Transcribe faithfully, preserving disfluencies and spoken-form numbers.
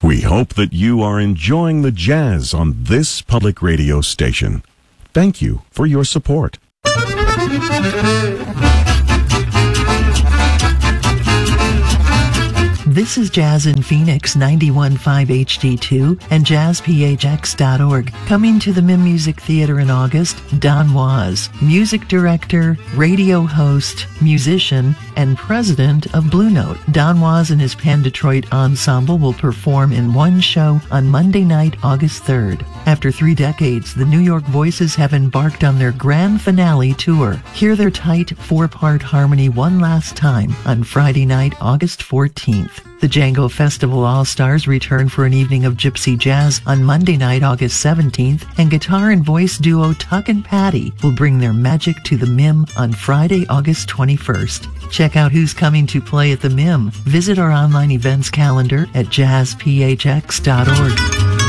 We hope that you are enjoying the jazz on this public radio station. Thank you for your support. This is Jazz in Phoenix, ninety-one point five H D two and jazz p h x dot org. Coming to the Mim Music Theater in August, Don Was, music director, radio host, musician, and president of Blue Note. Don Was and his Pan Detroit Ensemble will perform in one show on Monday night, August third. After three decades, the New York Voices have embarked on their grand finale tour. Hear their tight four-part harmony one last time on Friday night, August fourteenth. The Django Festival All-Stars return for an evening of gypsy jazz on Monday night, August seventeenth, and guitar and voice duo Tuck and Patty will bring their magic to the Mim on Friday, August twenty-first. Check out who's coming to play at the Mim. Visit our online events calendar at jazz p h x dot org.